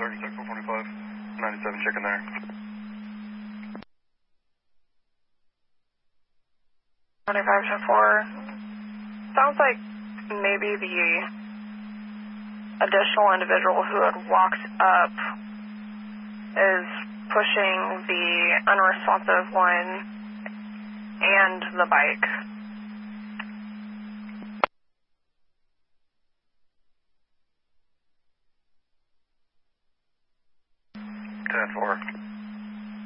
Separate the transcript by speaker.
Speaker 1: Sergeant 6445, 97 chicken there.
Speaker 2: 95-4. Sounds like maybe the additional individual who had walked up is pushing the unresponsive one and the bike.
Speaker 1: Ten four.